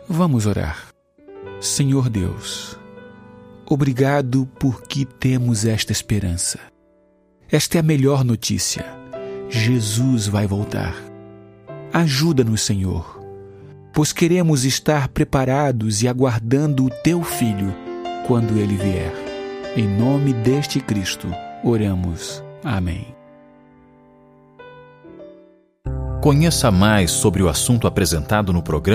Vamos orar. Senhor Deus, obrigado porque temos esta esperança. Esta é a melhor notícia. Jesus vai voltar. Ajuda-nos, Senhor, pois queremos estar preparados e aguardando o Teu Filho quando Ele vier. Em nome deste Cristo, oramos. Amém. Conheça mais sobre o assunto apresentado no programa